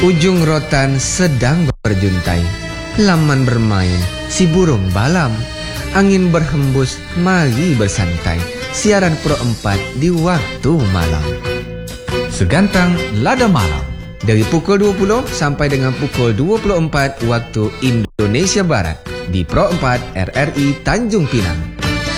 Ujung rotan sedang berjuntai, laman bermain, si burung balam. Angin berhembus, mari bersantai. Siaran Pro 4 di waktu malam. Segantang Lada Malam. Dari pukul 20 sampai dengan pukul 24 waktu Indonesia Barat di Pro 4 RRI Tanjung Pinang.